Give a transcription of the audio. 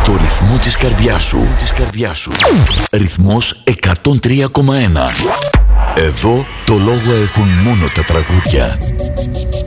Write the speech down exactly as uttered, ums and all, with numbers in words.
Στο ρυθμό της καρδιάς σου, της καρδιάς σου. Ρυθμός εκατόν τρία κόμμα ένα. Εδώ το λόγο έχουν μόνο τα τραγούδια.